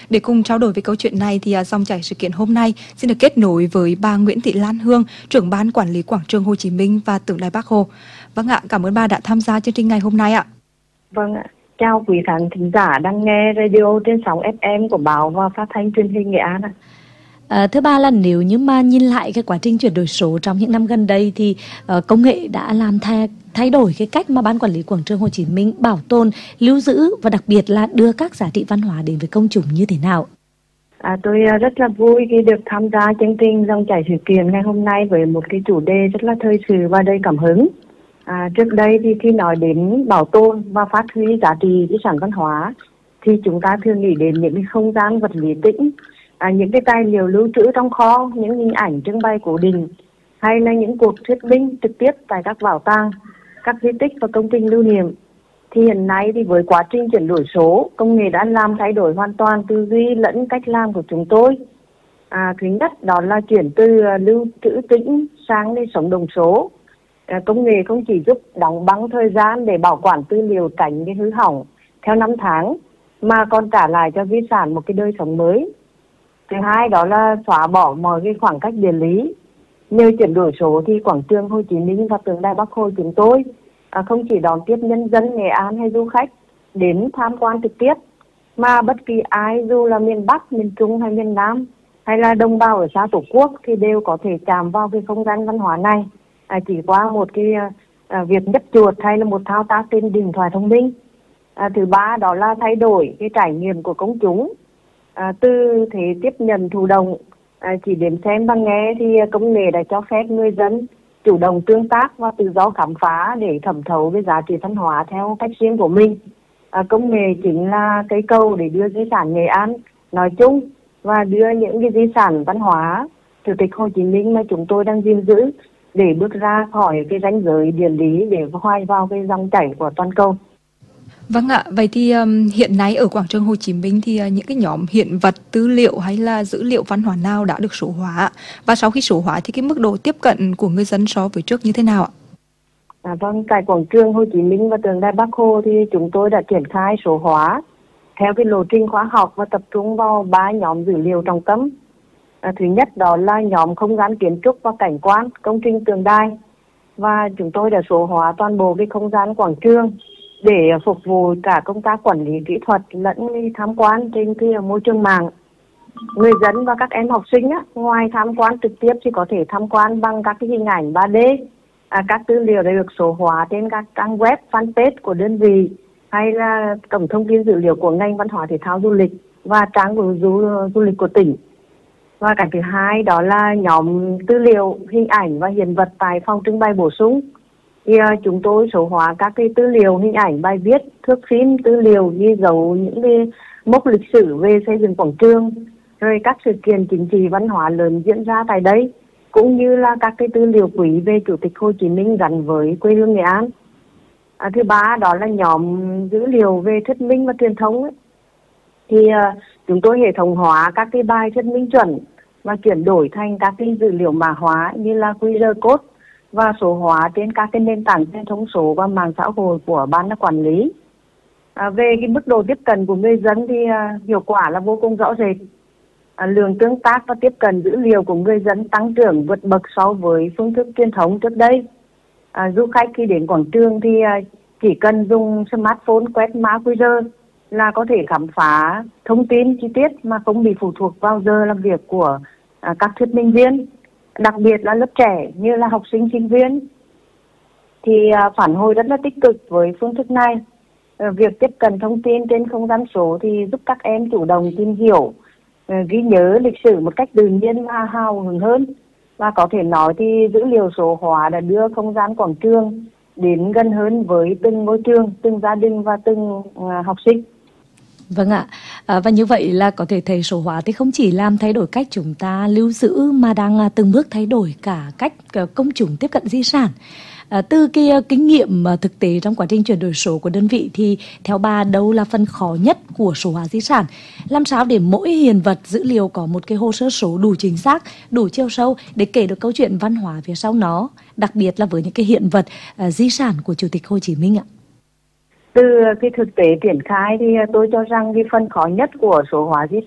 Để cùng trao đổi về câu chuyện này thì dòng chảy sự kiện hôm nay xin được kết nối với bà Nguyễn Thị Lan Hương, trưởng ban quản lý quảng trường Hồ Chí Minh và tượng đài Bác Hồ. Vâng ạ, cảm ơn bà đã tham gia chương trình ngày hôm nay ạ. Vâng ạ, chào quý khán thính giả đang nghe radio trên sóng FM của báo và phát thanh truyền hình Nghệ An ạ. Thưa bà, là nếu như mà nhìn lại cái quá trình chuyển đổi số trong những năm gần đây thì công nghệ đã làm thay đổi cái cách mà ban quản lý quảng trường Hồ Chí Minh bảo tồn, lưu giữ và đặc biệt là đưa các giá trị văn hóa đến với công chúng như thế nào? Tôi rất là vui khi được tham gia chương trình dòng chảy sự kiện ngày hôm nay với một cái chủ đề rất là thời sự và đầy cảm hứng. Trước đây thì khi nói đến bảo tồn và phát huy giá trị di sản văn hóa thì chúng ta thường nghĩ đến những cái không gian vật lý tĩnh, những cái tài liệu lưu trữ trong kho, những hình ảnh trưng bày cố định, hay là những cuộc thuyết minh trực tiếp tại các bảo tàng, các di tích và công trình lưu niệm. Thì hiện nay thì với quá trình chuyển đổi số, công nghệ đã làm thay đổi hoàn toàn tư duy lẫn cách làm của chúng tôi. Thứ nhất đó là chuyển từ lưu trữ tĩnh sang đi sống đồng số. Công nghệ không chỉ giúp đóng băng thời gian để bảo quản tư liệu tránh cái hư hỏng theo năm tháng, mà còn trả lại cho di sản một cái đời sống mới. Thứ hai đó là xóa bỏ mọi cái khoảng cách địa lý. Nhờ chuyển đổi số thì quảng trường Hồ Chí Minh và tượng đài Bác Hồ chúng tôi không chỉ đón tiếp nhân dân Nghệ An hay du khách đến tham quan trực tiếp, mà bất kỳ ai dù là miền Bắc, miền Trung hay miền Nam hay là đồng bào ở xa Tổ quốc thì đều có thể chạm vào cái không gian văn hóa này chỉ qua một cái việc nhấp chuột hay là một thao tác trên điện thoại thông minh. Thứ ba đó là thay đổi cái trải nghiệm của công chúng. Từ thế tiếp nhận thụ động chỉ đến xem và nghe thì công nghệ đã cho phép người dân chủ động tương tác và tự do khám phá để thẩm thấu với giá trị văn hóa theo cách riêng của mình. Công nghệ chính là cây cầu để đưa di sản Nghệ An nói chung và đưa những cái di sản văn hóa Chủ tịch Hồ Chí Minh mà chúng tôi đang gìn giữ để bước ra khỏi cái ranh giới địa lý để hòa vào cái dòng chảy của toàn cầu. Vâng ạ, vậy thì hiện nay ở quảng trường Hồ Chí Minh thì những cái nhóm hiện vật, tư liệu hay là dữ liệu văn hóa nào đã được số hóa? Và sau khi số hóa thì cái mức độ tiếp cận của người dân so với trước như thế nào ạ? Vâng, tại quảng trường Hồ Chí Minh và tượng đài Bác Hồ thì chúng tôi đã triển khai số hóa theo cái lộ trình khoa học và tập trung vào 3 nhóm dữ liệu trọng tâm. Thứ nhất đó là nhóm không gian kiến trúc và cảnh quan, công trình tượng đài, và chúng tôi đã số hóa toàn bộ cái không gian quảng trường để phục vụ cả công tác quản lý kỹ thuật lẫn tham quan trên cái môi trường mạng. Người dân và các em học sinh ngoài tham quan trực tiếp thì có thể tham quan bằng các cái hình ảnh 3D. Các tư liệu đã được số hóa trên các trang web, fanpage của đơn vị hay là cổng thông tin dữ liệu của ngành văn hóa thể thao du lịch và trang của du lịch của tỉnh. Và cái thứ hai đó là nhóm tư liệu, hình ảnh và hiện vật tại phòng trưng bày bổ sung. Thì chúng tôi số hóa các cái tư liệu, hình ảnh, bài viết, thước phim, tư liệu ghi dấu những cái mốc lịch sử về xây dựng quảng trường, rồi các sự kiện chính trị văn hóa lớn diễn ra tại đây, cũng như là các cái tư liệu quý về Chủ tịch Hồ Chí Minh gắn với quê hương Nghệ An. Thứ ba đó là nhóm dữ liệu về thuyết minh và truyền thông ấy. Thì chúng tôi hệ thống hóa các cái bài thuyết minh chuẩn và chuyển đổi thành các cái dữ liệu mã hóa như là QR code và số hóa trên các cái nền tảng truyền thông số và mạng xã hội của ban quản lý. Về cái mức độ tiếp cận của người dân thì hiệu quả là vô cùng rõ rệt. Lượng tương tác và tiếp cận dữ liệu của người dân tăng trưởng vượt bậc so với phương thức truyền thống trước đây. Du khách khi đến quảng trường thì chỉ cần dùng smartphone quét mã QR là có thể khám phá thông tin chi tiết mà không bị phụ thuộc vào giờ làm việc của các thuyết minh viên, đặc biệt là lớp trẻ như là học sinh, sinh viên. Thì phản hồi rất là tích cực với phương thức này. Việc tiếp cận thông tin trên không gian số thì giúp các em chủ động tìm hiểu, ghi nhớ lịch sử một cách tự nhiên và hào hứng hơn. Và có thể nói thì dữ liệu số hóa đã đưa không gian quảng trường đến gần hơn với từng ngôi trường, từng gia đình và từng học sinh. Vâng ạ, và như vậy là có thể thấy số hóa thì không chỉ làm thay đổi cách chúng ta lưu giữ mà đang từng bước thay đổi cả cách công chúng tiếp cận di sản. Từ cái kinh nghiệm thực tế trong quá trình chuyển đổi số của đơn vị thì theo bà đâu là phần khó nhất của số hóa di sản? Làm sao để mỗi hiện vật dữ liệu có một cái hồ sơ số đủ chính xác, đủ chiều sâu để kể được câu chuyện văn hóa phía sau nó, đặc biệt là với những cái hiện vật di sản của Chủ tịch Hồ Chí Minh ạ? Từ cái thực tế triển khai thì tôi cho rằng cái phần khó nhất của số hóa di